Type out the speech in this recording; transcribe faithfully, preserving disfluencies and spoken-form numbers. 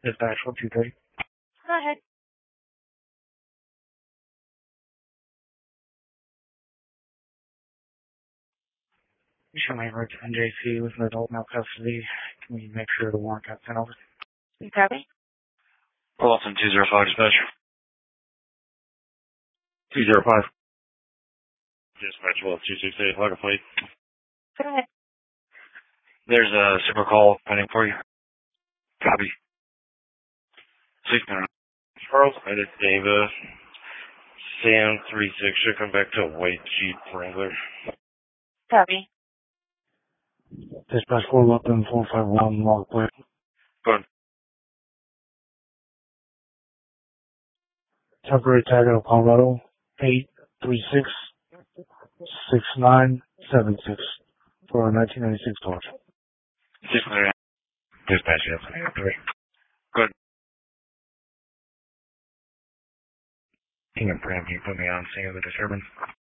Dispatch one two three. Go ahead. Showing route to N J C with an adult male custody. Can we make sure the warrant got sent over? You copy? Wilson two zero five dispatch. two zero five. Dispatch Wilson two six eight, Hawker Plate. Go ahead. There's a super call pending for you. Copy. Six nine. Charles, I did Davis. Sam three six should come back to a white Jeep Wrangler. Copy. Dispatch four Lupton four five one log plate. Go ahead. Temporary tag out of Colorado eight three six six nine seven six for a nineteen ninety six torch. Six nine. Dispatch yes. Three. Go ahead. King of Bram, can you put me on scene of the disturbance?